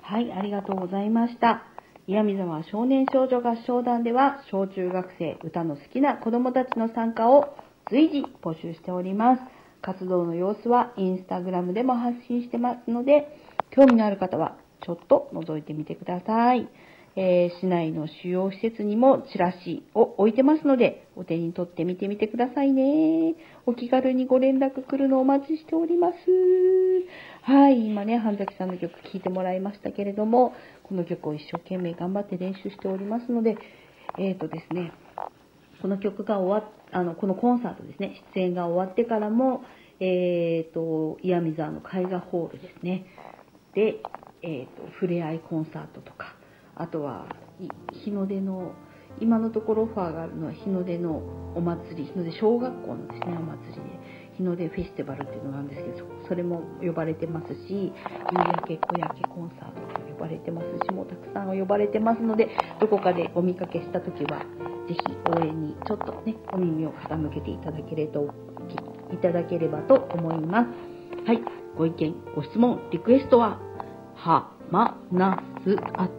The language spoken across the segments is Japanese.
はい、ありがとうございました。岩見沢少年少女合唱団では、小中学生歌の好きな子どもたちの参加を随時募集しております。活動の様子はインスタグラムでも発信してますので、興味のある方はちょっと覗いてみてください。市内の主要施設にもチラシを置いてますので、お手に取ってみてみてくださいね。お気軽にご連絡来るのをお待ちしております。はい、今ね、半崎さんの曲聴いてもらいましたけれども、この曲を一生懸命頑張って練習しておりますので、ですね、この曲が終わっ、このコンサートですね、出演が終わってからも、岩見沢の絵画ホールですね。で、ふれあいコンサートとか、あとは日の出の、今のところオファーがあるのは日の出のお祭り、日の出小学校のですね、お祭りで、日の出フェスティバルっていうのがあるんですけど、それも呼ばれてますし、夕焼け小焼けコンサートと呼ばれてますし、もうたくさん呼ばれてますので、どこかでお見かけしたときは、ぜひ応援にちょっとね、お耳を傾けていただければと思います。はい、ご意見、ご質問、リクエストは、はまなす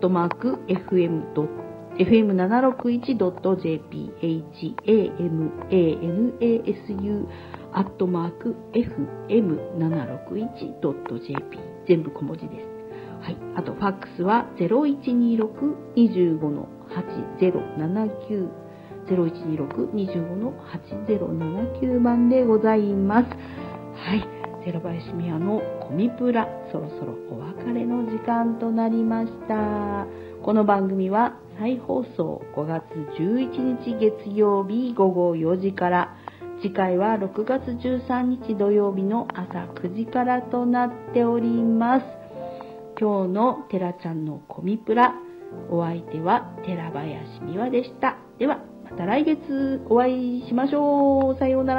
@fm761.jp hamanasu@fm761.jp 全部小文字です。はい。あと、ファックスは0126-25-8079 0126-25-8079番でございます。はい。寺林美也のコミプラ、そろそろお別れの時間となりました。この番組は再放送5月11日月曜日午後4時から、次回は6月13日土曜日の朝9時からとなっております。今日の寺ちゃんのコミプラ、お相手は寺林美和でした。では、また来月お会いしましょう。さようなら。